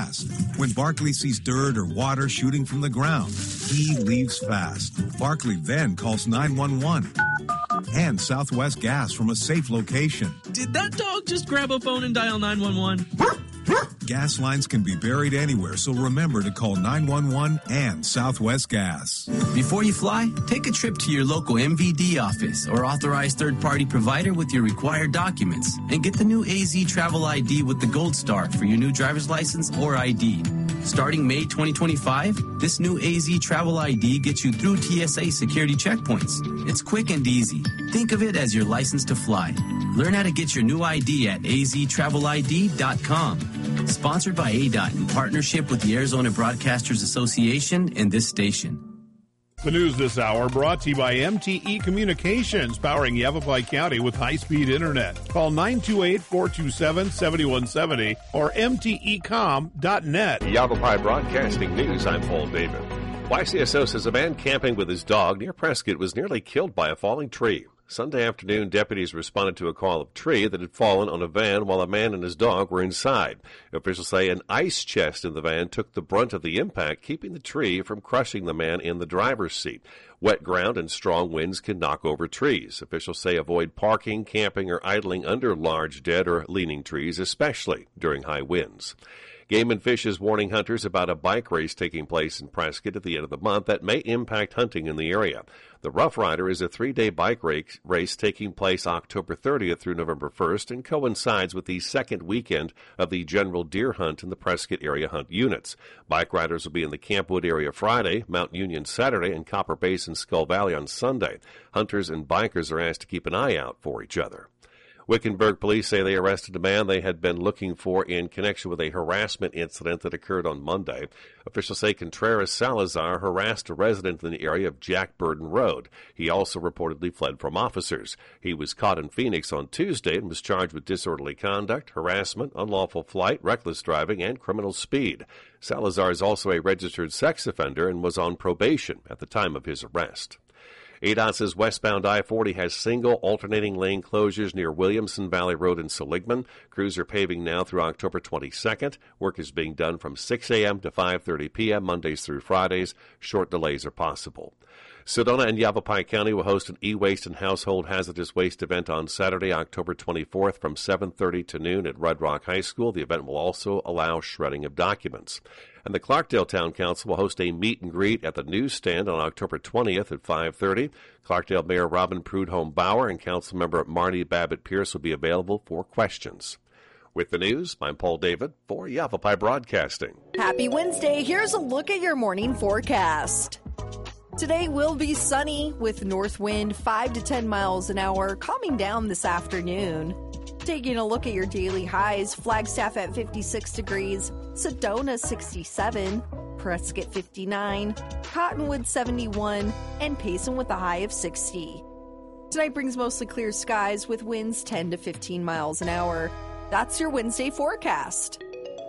fast. When Barclay sees dirt or water shooting from the ground, he leaves fast. Barclay then calls 911 and Southwest Gas from a safe location. Did that dog just grab a phone and dial 911? Gas lines can be buried anywhere, so remember to call 911 and Southwest Gas. Before you fly, take a trip to your local MVD office or authorized third-party provider with your required documents and get the new AZ Travel ID with the Gold Star for your new driver's license or ID. Starting May 2025, this new AZ Travel ID gets you through TSA security checkpoints. It's quick and easy. Think of it as your license to fly. Learn how to get your new ID at aztravelid.com. Sponsored by ADOT in partnership with the Arizona Broadcasters Association and this station. The news this hour brought to you by MTE Communications, powering Yavapai County with high-speed internet. Call 928-427-7170 or mtecom.net. Yavapai Broadcasting News, I'm Paul David. YCSO says a man camping with his dog near Prescott was nearly killed by a falling tree. Sunday afternoon, deputies responded to a call of tree that had fallen on a van while a man and his dog were inside. Officials say an ice chest in the van took the brunt of the impact, keeping the tree from crushing the man in the driver's seat. Wet ground and strong winds can knock over trees. Officials say avoid parking, camping, or idling under large dead or leaning trees, especially during high winds. Game and Fish is warning hunters about a bike race taking place in Prescott at the end of the month that may impact hunting in the area. The Rough Rider is a 3-day bike race taking place October 30th through November 1st and coincides with the second weekend of the general deer hunt in the Prescott area hunt units. Bike riders will be in the Campwood area Friday, Mount Union Saturday, and Copper Basin Skull Valley on Sunday. Hunters and bikers are asked to keep an eye out for each other. Wickenburg police say they arrested a man they had been looking for in connection with a harassment incident that occurred on Monday. Officials say Contreras Salazar harassed a resident in the area of Jack Burden Road. He also reportedly fled from officers. He was caught in Phoenix on Tuesday and was charged with disorderly conduct, harassment, unlawful flight, reckless driving, and criminal speed. Salazar is also a registered sex offender and was on probation at the time of his arrest. ADOT says westbound I-40 has single alternating lane closures near Williamson Valley Road in Seligman. Crews are paving now through October 22nd. Work is being done from 6 a.m. to 5:30 p.m. Mondays through Fridays. Short delays are possible. Sedona and Yavapai County will host an e-waste and household hazardous waste event on Saturday, October 24th from 7:30 to noon at Red Rock High School. The event will also allow shredding of documents. And the Clarkdale Town Council will host a meet and greet at the newsstand on October 20th at 5:30. Clarkdale Mayor Robin Prudhomme Bauer and Councilmember Marnie Babbitt Pierce will be available for questions. With the news, I'm Paul David for Yavapai Broadcasting. Happy Wednesday. Here's a look at your morning forecast. Today will be sunny with north wind 5 to 10 miles an hour, calming down this afternoon. Taking a look at your daily highs, Flagstaff at 56 degrees, Sedona 67, Prescott 59, Cottonwood 71, and Payson with a high of 60. Tonight brings mostly clear skies with winds 10 to 15 miles an hour. That's your Wednesday forecast.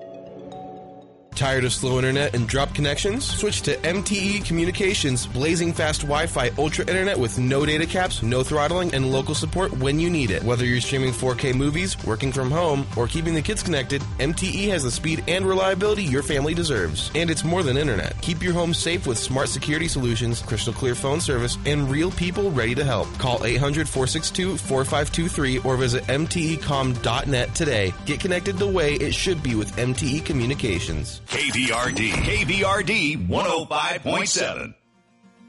Tired of slow internet and drop connections? Switch to MTE Communications blazing fast Wi-Fi ultra internet with no data caps, no throttling, and local support when you need it. Whether you're streaming 4K movies, working from home, or keeping the kids connected, MTE has the speed and reliability your family deserves. And it's more than internet. Keep your home safe with smart security solutions, crystal clear phone service, and real people ready to help. Call 800-462-4523 or visit mtecom.net today. Get connected the way it should be with MTE Communications. KVRD 105.7.